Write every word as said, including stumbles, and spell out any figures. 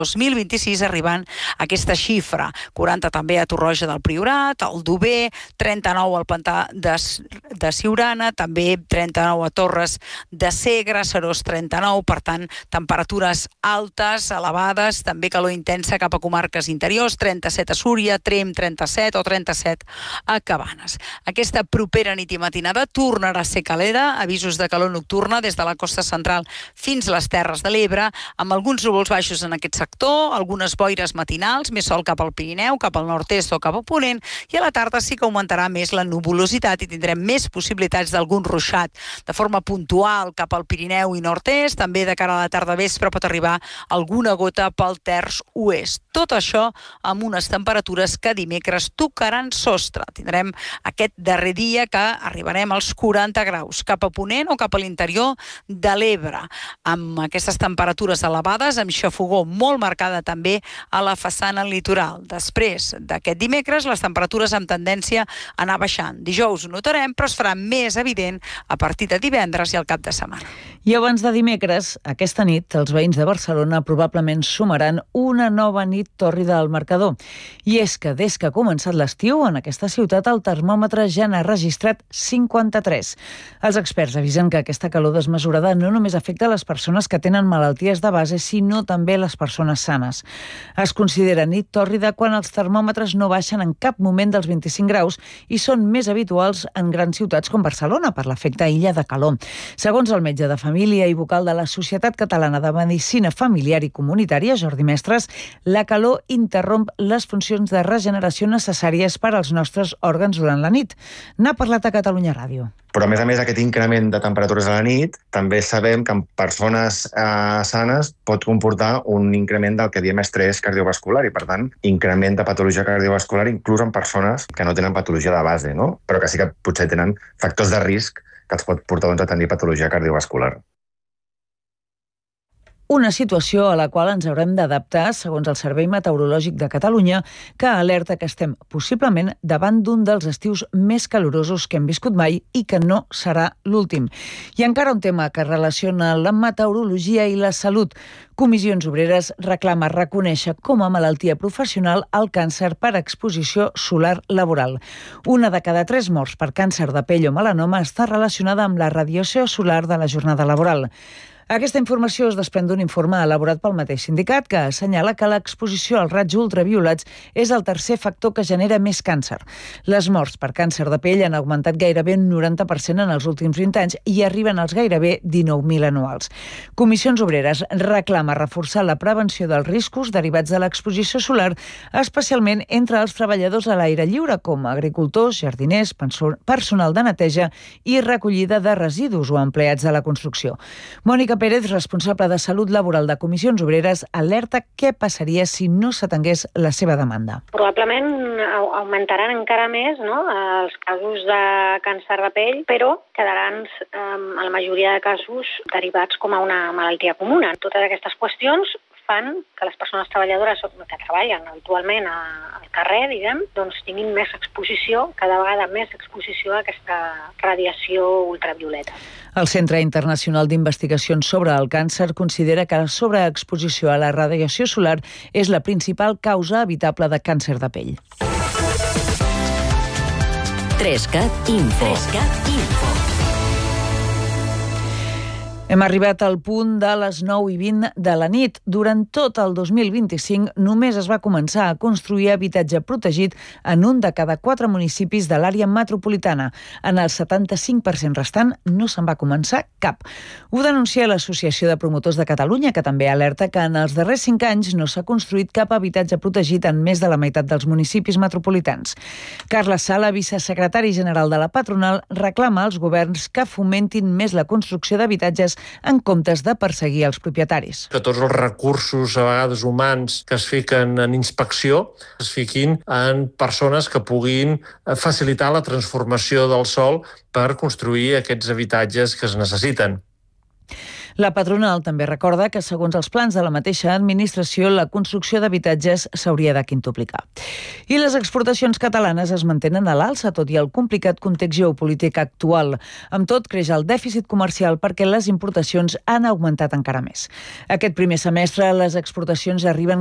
dos mil vint-i-sis, arribant a aquesta xifra. quaranta també a Torroja del Priorat, al Dober, trenta-nou al Pantà de, de Siurana, també trenta-nou a Torres de Segre, Serós trenta-nou, per tant, temperatures altes, elevades, també calor intensa cap a comarques interiors, trenta-set a Súria, Tremp trenta-set o trenta-set a Cabanes. Aquesta propera nit i matinada tornarà a ser calenta, avisos de calor nocturna des de la costa central fins a les Terres de l'Ebre, amb alguns núvols baixos en aquest sector, algunes boires matinals, més sol cap al Pirineu, cap al nord-est o cap a Ponent, i a la tarda sí que augmentarà més la nuvolositat i tindrem més possibilitats d'algun ruixat de forma puntual cap al Pirineu i nord-est. També de cara a la tarda vespre pot arribar alguna gota pel terç oest. Tot això amb unes temperatures que dimecres tocaran sostre. Tindrem aquest darrer dia que arribarem als quaranta graus cap a Ponent o cap a l'interior de l'Ebre, amb aquestes temperatures elevades, amb xafogó molt marcada també a la façana litoral. Després d'aquest dimecres, les temperatures amb tendència a anar baixant. Dijous ho notarem, però es farà més evident a partir de divendres i al cap de setmana. I abans de dimecres, aquesta nit, els veïns de Barcelona probablement sumaran una nova nit tòrrida al marcador. I és que des que ha començat l'estiu, en aquesta ciutat el termòmetre ja n'ha registrat cinquanta-tres. Els experts avisen que aquesta calor desmesurada no només afecta les persones que tenen malalties de base, sinó també les persones sanes. Es considera nit tòrrida quan els termòmetres no baixen en cap moment dels vint-i-cinc graus i són més habituals en grans ciutats com Barcelona per l'efecte illa de calor. Segons el metge de família i vocal de la Societat Catalana de Medicina Familiar i Comunitària, Jordi Mestres, la calor interromp les funcions de regeneració necessàries per als nostres òrgans durant la nit. N'ha parlat a Catalunya Ràdio. Però, a més a més, aquest increment de temperatures a la nit també sabem que en persones eh, sanes pot comportar un increment del que diem estrès cardiovascular i, per tant, increment de patologia cardiovascular inclús en persones que no tenen patologia de base, no? Però que sí que potser tenen factors de risc que els pot portar doncs, a tenir patologia cardiovascular. Una situació a la qual ens haurem d'adaptar, segons el Servei Meteorològic de Catalunya, que alerta que estem possiblement davant d'un dels estius més calorosos que hem viscut mai i que no serà l'últim. I encara un tema que relaciona la meteorologia i la salut. Comissions Obreres reclama reconèixer com a malaltia professional el càncer per exposició solar laboral. Una de cada tres morts per càncer de pell o melanoma està relacionada amb la radiació solar de la jornada laboral. Aquesta informació es desprèn d'un informe elaborat pel mateix sindicat que assenyala que l'exposició als raigs ultraviolats és el tercer factor que genera més càncer. Les morts per càncer de pell han augmentat gairebé un noranta per cent en els últims vint anys i arriben als gairebé dinou mil anuals. Comissions Obreres reclama reforçar la prevenció dels riscos derivats de l'exposició solar, especialment entre els treballadors a l'aire lliure, com agricultors, jardiners, personal de neteja i recollida de residus o empleats de la construcció. Mònica Pérez, responsable de Salut Laboral de Comissions Obreres, alerta què passaria si no s'atengués la seva demanda. Probablement augmentaran encara més, no?, els casos de càncer de pell, però quedaran, en la majoria de casos, derivats com a una malaltia comuna. Totes aquestes qüestions fan que les persones treballadores que treballen habitualment al carrer, diguem, doncs tinguin més exposició, cada vegada més exposició a aquesta radiació ultravioleta. El Centre Internacional d'Investigacions sobre el Càncer considera que la sobreexposició a la radiació solar és la principal causa evitable de càncer de pell. Trescat Info. Trescat Info. Hem arribat al punt de les nou i vint de la nit. Durant tot el dos mil vint-i-cinc només es va començar a construir habitatge protegit en un de cada quatre municipis de l'àrea metropolitana. En el setanta-cinc per cent restant no se'n va començar cap. Ho denuncia l'Associació de Promotors de Catalunya, que també alerta que en els darrers cinc anys no s'ha construït cap habitatge protegit en més de la meitat dels municipis metropolitans. Carles Sala, vicesecretari general de la patronal, reclama als governs que fomentin més la construcció d'habitatges en comptes de perseguir els propietaris. Que tots els recursos, a vegades humans, que es fiquen en inspecció, es fiquin en persones que puguin facilitar la transformació del sòl per construir aquests habitatges que es necessiten. La patronal també recorda que, segons els plans de la mateixa administració, la construcció d'habitatges s'hauria de quintuplicar. I les exportacions catalanes es mantenen a l'alça, tot i el complicat context geopolític actual. Amb tot, creix el dèficit comercial perquè les importacions han augmentat encara més. Aquest primer semestre, les exportacions arriben